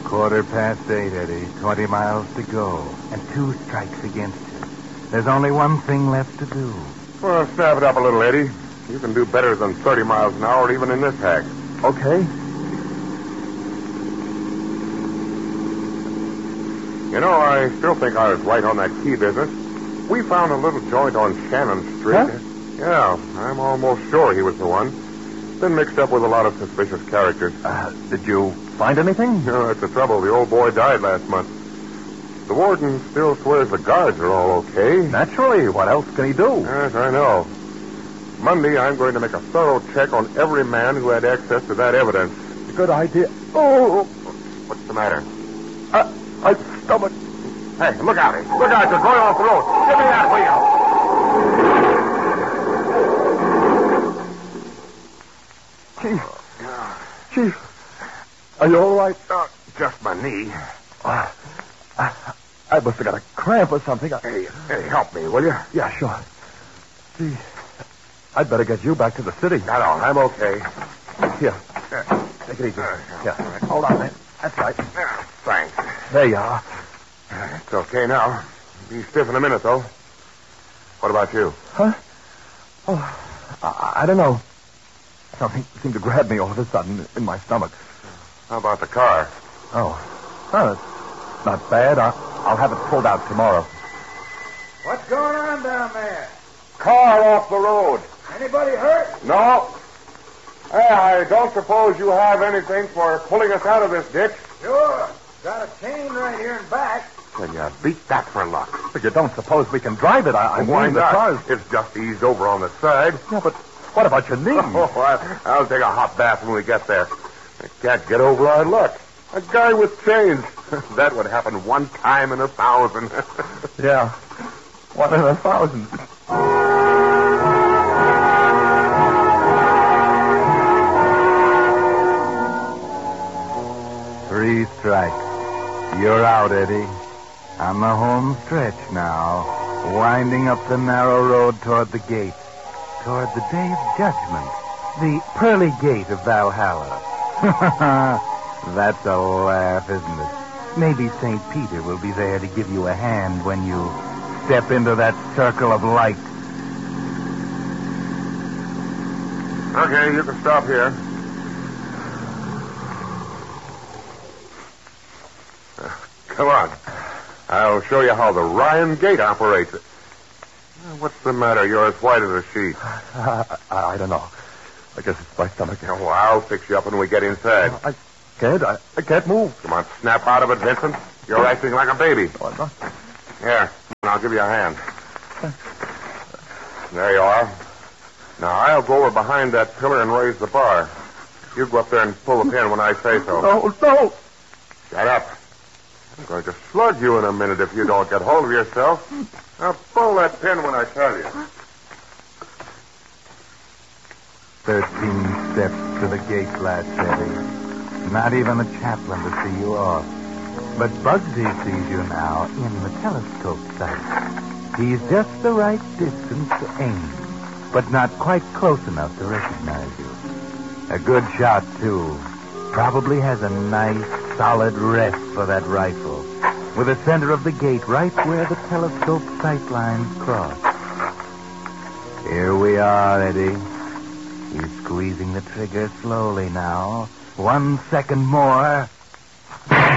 8:15, Eddie. 20 miles to go. And 2 strikes against you. There's only one thing left to do. Well, snap it up a little, Eddie. You can do better than 30 miles an hour even in this hack. Okay. You know, I still think I was right on that key business. We found a little joint on Shannon Street. Huh? Yeah, I'm almost sure he was the one. Been mixed up with a lot of suspicious characters. Did you find anything? You know, that's the trouble. The old boy died last month. The warden still swears the guards are all okay. Naturally. What else can he do? Yes, I know. Monday, I'm going to make a thorough check on every man who had access to that evidence. Good idea. Oh, What's the matter? my stomach. Hey, look out. Look out. You're going off the road. Give me that wheel. Chief, are you all right? Just my knee. I must have got a cramp or something. Hey, help me, will you? Yeah, sure. Gee, I'd better get you back to the city. No, I'm okay. Here, take it easy. Here, hold on, man. That's right. Thanks. There you are. It's okay now. Be stiff in a minute, though. What about you? Huh? Oh, I don't know. Something seemed to grab me all of a sudden in my stomach. How about the car? Oh, it's not bad. I'll have it pulled out tomorrow. What's going on down there? Car off the road. Anybody hurt? No. Hey, I don't suppose you have anything for pulling us out of this ditch? Sure. Got a chain right here in back. Can you beat that for luck? But you don't suppose we can drive it? I Why mean, the not? car's... It's just eased over on the side. Yeah, but what about your knee? Oh, I'll take a hot bath when we get there. I can't get over our luck. A guy with chains. That would happen one time in 1,000. Yeah, 1 in 1,000. 3 strikes. You're out, Eddie. On the home stretch now, winding up the narrow road toward the gate, toward the day of judgment, the pearly gate of Valhalla. That's a laugh, isn't it? Maybe St. Peter will be there to give you a hand when you step into that circle of light. Okay, you can stop here. Come on. I'll show you how the Ryan Gate operates. What's the matter? You're as white as a sheet. I don't know. I guess it's my stomach. Well, I'll fix you up when we get inside. I can't move. Come on, snap out of it, Vincent. You're acting like a baby. Oh, I'm not. Here, I'll give you a hand. There you are. Now, I'll go over behind that pillar and raise the bar. You go up there and pull the pin when I say so. No. Shut up. I'm going to slug you in a minute if you don't get hold of yourself. Now, pull that pin when I tell you. 13 steps to the gate latch, Eddie. Not even the chaplain to see you off. But Bugsy sees you now in the telescope sight. He's just the right distance to aim, but not quite close enough to recognize you. A good shot, too. Probably has a nice, solid rest for that rifle, with the center of the gate right where the telescope sight lines cross. Here we are, Eddie. He's squeezing the trigger slowly now. 1 second more.